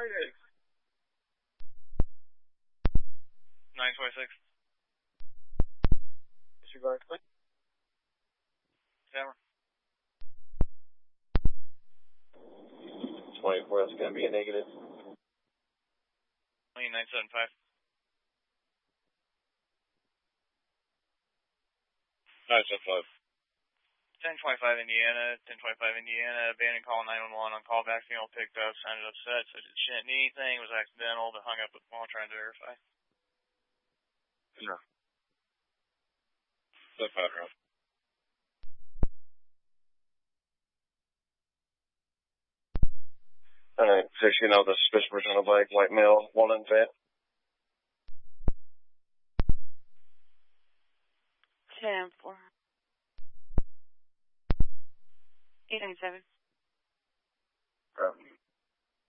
926. Disregard, click. Camera. 24, that's going to be a negative. 975. 975. 1025 Indiana, 1025 Indiana, abandoned call 911 on callback, female picked up, sounded upset, said she didn't need anything, was accidental, but hung up while trying to verify. No. That's not right. Alright, 16 out the suspicious person on a bike, white male, one unfit. 10-4. 897.